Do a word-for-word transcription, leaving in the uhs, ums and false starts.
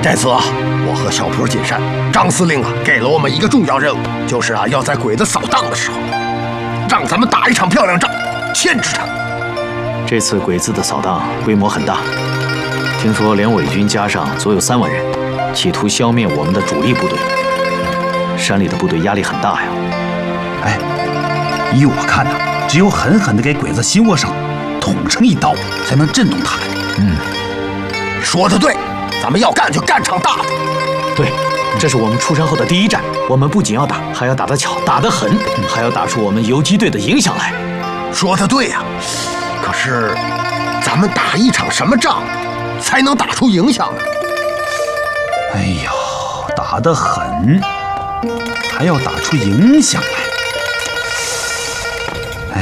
这次啊，我和小坡进山，张司令啊给了我们一个重要任务，就是啊要在鬼子扫荡的时候，让咱们打一场漂亮仗，牵制他。 这次鬼子的扫荡规模很大，听说连伪军加上足有三万人，企图消灭我们的主力部队。山里的部队压力很大呀。 哎，依我看呐、啊，只有狠狠地给鬼子心窝上捅上一刀，才能震动他们。 嗯， 说得对。 咱们要干就干场大的， 对，这是我们出山后的第一战。我们不仅要打，还要打得巧，打得狠，还要打出我们游击队的影响来。 说得对呀、啊，可是咱们打一场什么仗，才能打出影响呢？ 哎呦，打得狠，还要打出影响来。